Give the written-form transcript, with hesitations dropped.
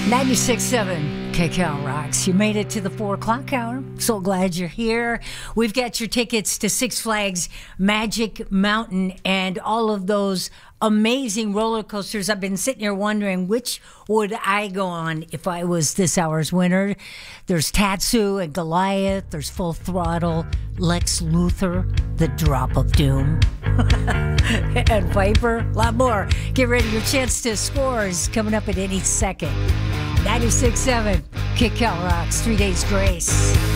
96.7 KCAL Rocks. You made it to the 4 o'clock hour. So glad you're here. We've got your tickets to Six Flags Magic Mountain and all of those amazing roller coasters. I've been sitting here wondering which would I go on if I was this hour's winner. There's Tatsu and Goliath. There's Full Throttle, Lex Luthor, The Drop of Doom, and Viper. A lot more. Get ready. Your chance to score is coming up at any second. 96.7 KCAL Rocks. 3 Days Grace.